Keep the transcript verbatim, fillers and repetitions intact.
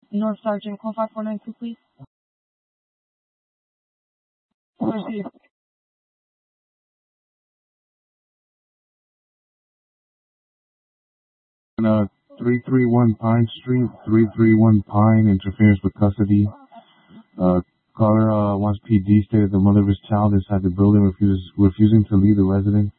North Sergeant, call five four nine two, please. Proceed. Uh, three three one Pine Street, three three one Pine, interference with custody. Uh, caller uh, wants P D, stated the mother of his child inside the building, refuses, refusing to leave the residence.